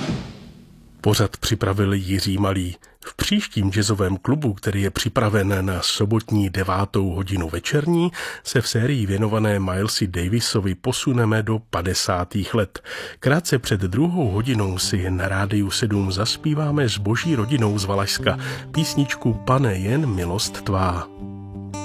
Pořad připravil Jiří Malý. V příštím jazzovém klubu, který je připraven na sobotní 9. hodinu večerní, se v sérii věnované Milesi Davisovi posuneme do 50. let. Krátce před 2. hodinou si na Rádiu 7 zaspíváme s Boží rodinou z Valašska písničku Pane, jen milost tvá.